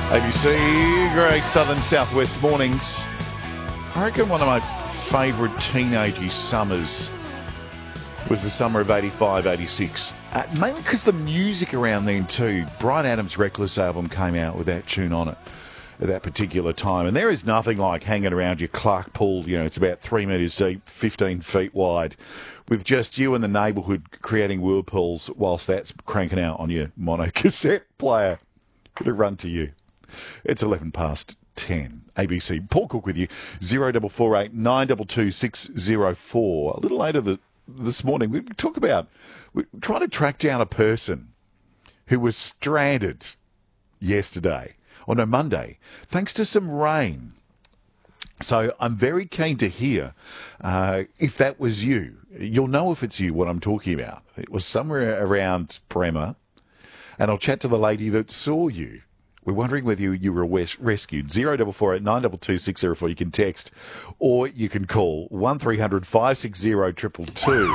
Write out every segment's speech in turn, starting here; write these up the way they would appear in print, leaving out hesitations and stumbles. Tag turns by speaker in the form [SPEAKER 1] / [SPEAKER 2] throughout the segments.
[SPEAKER 1] ABC, great southern southwest mornings. I reckon one of my favourite teenage summers was the summer of 85, 86. Mainly because the music around then too. Bryan Adams' Reckless album came out with that tune on it at that particular time. And there is nothing like hanging around your Clark Pool, it's about 3 metres deep, 15 feet wide, with just you and the neighbourhood creating whirlpools whilst that's cranking out on your mono cassette player. It'll run to you. It's 10 ABC. Paul Cook with you, 0448 922 604. A little later this morning, we're trying to track down a person who was stranded Monday, thanks to some rain. So I'm very keen to hear if that was you. You'll know if it's you what I'm talking about. It was somewhere around Bremer, and I'll chat to the lady that saw you. We're wondering whether you were rescued. 0448 922 604. You can text or you can call 1300 560 222.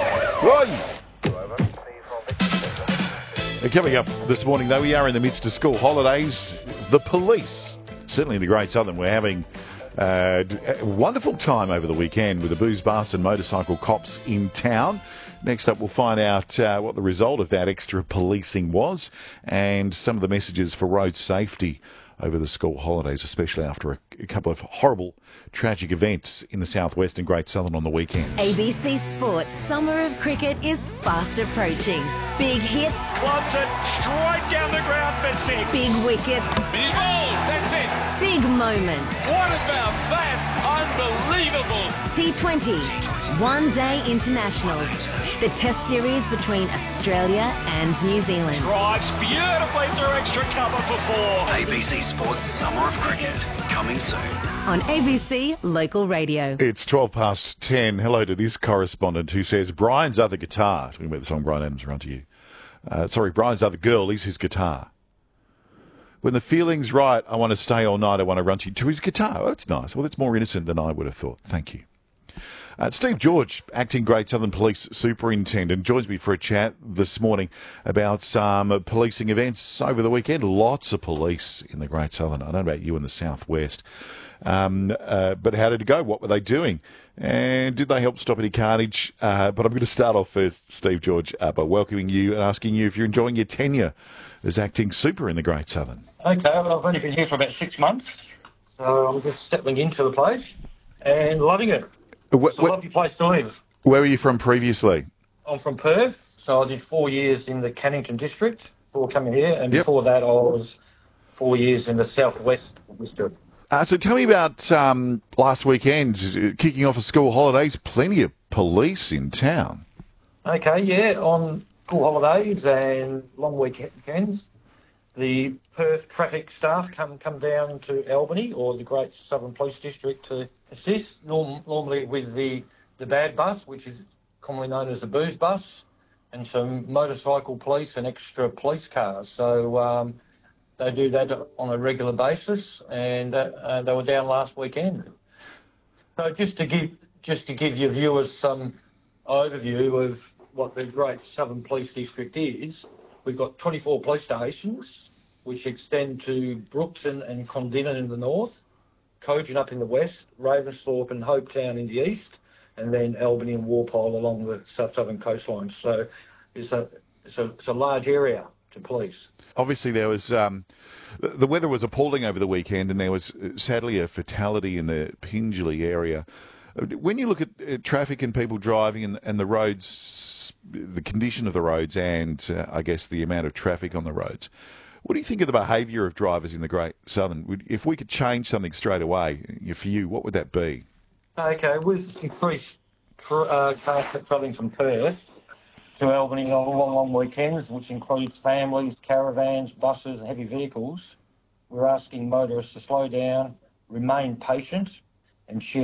[SPEAKER 1] Coming up this morning, though, we are in the midst of school holidays. The police, certainly in the Great Southern, we're having a wonderful time over the weekend with the booze bus and motorcycle cops in town. Next up, we'll find out what the result of that extra policing was and some of the messages for road safety over the school holidays, especially after a couple of horrible, tragic events in the southwest and Great Southern on the weekend.
[SPEAKER 2] ABC Sports Summer of Cricket is fast approaching. Big hits.
[SPEAKER 3] Wants it straight down the ground for 6.
[SPEAKER 2] Big wickets.
[SPEAKER 3] He's bowled. That's it.
[SPEAKER 2] Big moments.
[SPEAKER 3] What about that? Unbelievable.
[SPEAKER 2] T20. One-day internationals. The test series between Australia and New Zealand.
[SPEAKER 3] Drives beautifully through extra cover for 4.
[SPEAKER 4] ABC Sports Summer of Cricket, coming soon.
[SPEAKER 2] On ABC Local Radio.
[SPEAKER 1] It's 10. Hello to this correspondent who says Brian's other guitar, talking about the song Bryan Adams, Run to You. Brian's other girl is his guitar. When the feeling's right, I want to stay all night, I want to run to his guitar. Well, that's nice. Well, that's more innocent than I would have thought. Thank you. Steve George, Acting Great Southern Police Superintendent, joins me for a chat this morning about some policing events over the weekend. Lots of police in the Great Southern. I don't know about you in the southwest. But how did it go? What were they doing? And did they help stop any carnage? But I'm going to start off first, Steve George, by welcoming you and asking you if you're enjoying your tenure as Acting Super in the Great Southern.
[SPEAKER 5] Okay, well, I've only been here for about 6 months, so I'm just settling into the place and loving it. It's a lovely place to live.
[SPEAKER 1] Where were you from previously?
[SPEAKER 5] I'm from Perth, so I did 4 years in the Cannington district before coming here, and before that I was 4 years in the southwest district.
[SPEAKER 1] So tell me about last weekend, kicking off of school holidays, plenty of police in town.
[SPEAKER 5] Okay, yeah, on school holidays and long weekends, the Perth traffic staff come down to Albany or the Great Southern Police District to assist, normally with the bad bus, which is commonly known as the booze bus, and some motorcycle police and extra police cars. So they do that on a regular basis, and they were down last weekend. So just to give your viewers some overview of what the Great Southern Police District is, we've got 24 police stations, which extend to Brookton and Condina in the north, Cogen up in the west, Ravensthorpe and Hopetown in the east, and then Albany and Walpole along the southern coastline. So it's a large area to police.
[SPEAKER 1] Obviously, there was the weather was appalling over the weekend, and there was sadly a fatality in the Pingelly area. When you look at traffic and people driving and the roads, the condition of the roads, and I guess the amount of traffic on the roads, what do you think of the behaviour of drivers in the Great Southern? If we could change something straight away, for you, what would that be?
[SPEAKER 5] Okay, with increased car travelling from Perth to Albany on long weekends, which includes families, caravans, buses, and heavy vehicles, we're asking motorists to slow down, remain patient, and share